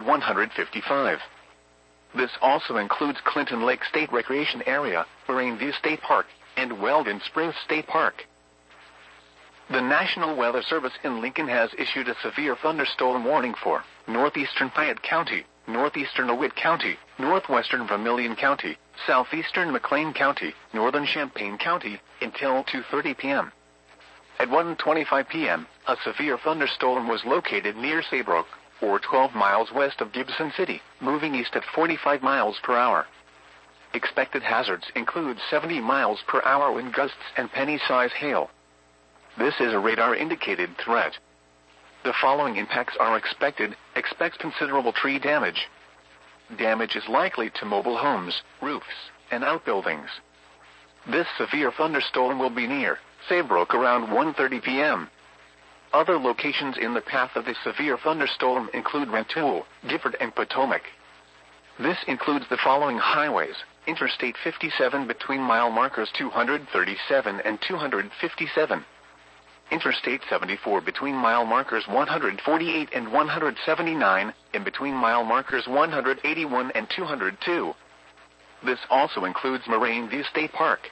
155. This also includes Clinton Lake State Recreation Area, Moraine View State Park, and Weldon Springs State Park. The National Weather Service in Lincoln has issued a severe thunderstorm warning for northeastern Piatt County, northeastern DeWitt County, northwestern Vermilion County, southeastern McLean County, northern Champaign County, until 2:30 p.m. At 1:25 p.m., a severe thunderstorm was located near Saybrook, or 12 miles west of Gibson City, moving east at 45 miles per hour. Expected hazards include 70 miles per hour wind gusts and penny-size hail. This is a radar-indicated threat. The following impacts are expected. Expect considerable tree damage. Damage is likely to mobile homes, roofs, and outbuildings. This severe thunderstorm will be near Saybrook around 1:30 p.m. Other locations in the path of the severe thunderstorm include Rantoul, Gifford, and Potomac. This includes the following highways: Interstate 57 between mile markers 237 and 257. Interstate 74 between mile markers 148 and 179, and between mile markers 181 and 202. This also includes Moraine View State Park.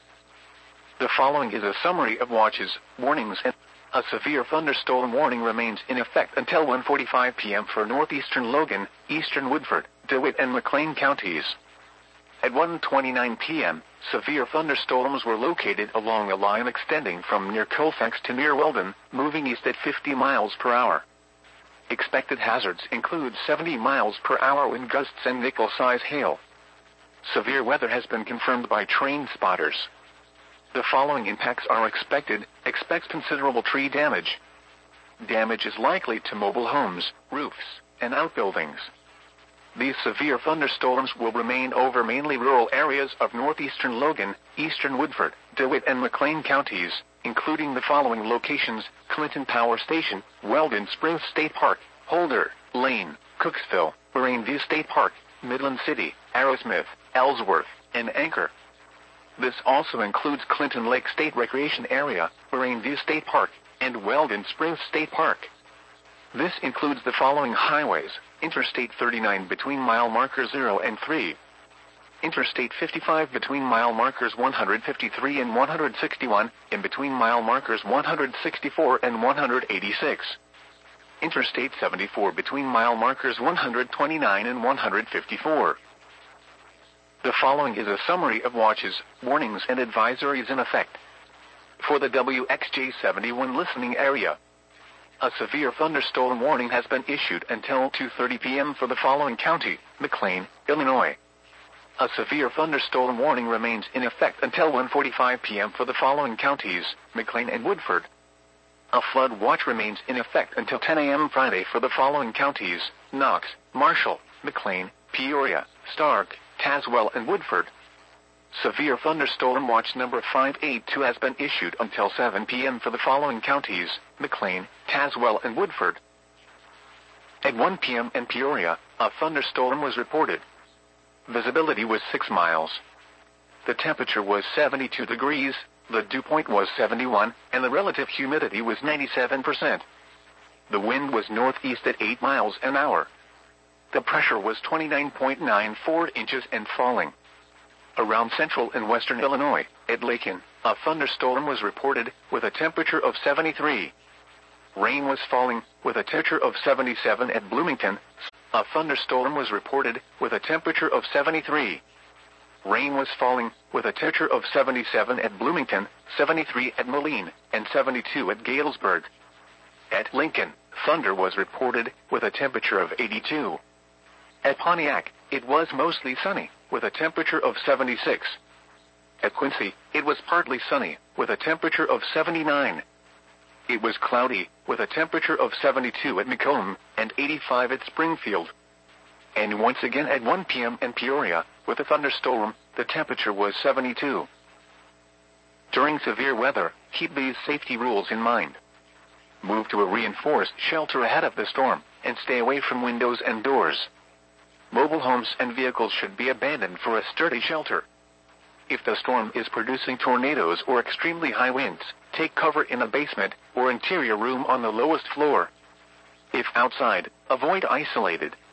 The following is a summary of watches, warnings, and a severe thunderstorm warning remains in effect until 1:45 p.m. for northeastern Logan, eastern Woodford, DeWitt, and McLean counties. At 1:29 p.m., severe thunderstorms were located along a line extending from near Colfax to near Weldon, moving east at 50 miles per hour. Expected hazards include 70 miles per hour wind gusts and nickel-size hail. Severe weather has been confirmed by train spotters. The following impacts are expected. Expect considerable tree damage. Damage is likely to mobile homes, roofs, and outbuildings. These severe thunderstorms will remain over mainly rural areas of northeastern Logan, eastern Woodford, DeWitt, and McLean counties, including the following locations: Clinton Power Station, Weldon Springs State Park, Holder, Lane, Cooksville, Moraine View State Park, Midland City, Arrowsmith, Ellsworth, and Anchor. This also includes Clinton Lake State Recreation Area, Moraine View State Park, and Weldon Springs State Park. This includes the following highways: Interstate 39 between mile markers 0 and 3. Interstate 55 between mile markers 153 and 161, and between mile markers 164 and 186. Interstate 74 between mile markers 129 and 154. The following is a summary of watches, warnings, and advisories in effect. For the WXJ71 listening area, a severe thunderstorm warning has been issued until 2:30 p.m. for the following county: McLean, Illinois. A severe thunderstorm warning remains in effect until 1:45 p.m. for the following counties: McLean and Woodford. A flood watch remains in effect until 10 a.m. Friday for the following counties: Knox, Marshall, McLean, Peoria, Stark, Tazewell, and Woodford. Severe thunderstorm watch number 582 has been issued until 7 p.m. for the following counties: McLean, Tazewell, and Woodford. At 1 p.m. in Peoria, a thunderstorm was reported. Visibility was 6 miles. The temperature was 72 degrees, the dew point was 71, and the relative humidity was 97%. The wind was northeast at 8 miles an hour. The pressure was 29.94 inches and falling. Around central and western Illinois, at Lakin, a thunderstorm was reported, with a temperature of 73. Rain was falling, with a temperature of 77 at Bloomington. A thunderstorm was reported, with a temperature of 73. Rain was falling, with a temperature of 77 at Bloomington, 73 at Moline, and 72 at Galesburg. At Lincoln, thunder was reported, with a temperature of 82. At Pontiac, it was mostly sunny, with a temperature of 76. At Quincy, it was partly sunny, with a temperature of 79. It was cloudy, with a temperature of 72 at Macomb, and 85 at Springfield. And once again at 1 p.m. in Peoria, with a thunderstorm, the temperature was 72. During severe weather, keep these safety rules in mind. Move to a reinforced shelter ahead of the storm, and stay away from windows and doors. Mobile homes and vehicles should be abandoned for a sturdy shelter. If the storm is producing tornadoes or extremely high winds, take cover in a basement or interior room on the lowest floor. If outside, avoid isolated,